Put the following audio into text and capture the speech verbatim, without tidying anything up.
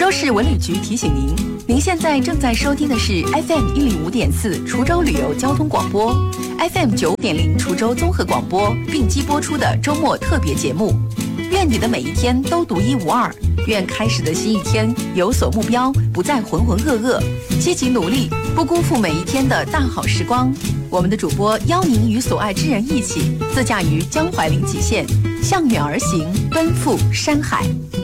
州市文旅局提醒您，您现在正在收听的是 F M 一零五点四滁州旅游交通广播 ，F M 九点零滁州综合广播并机播出的周末特别节目。愿你的每一天都独一无二，愿开始的新一天有所目标，不再浑浑噩噩，积极努力，不辜负每一天的大好时光。我们的主播邀您与所爱之人一起，自驾于江淮临济县，向远而行，奔赴山海。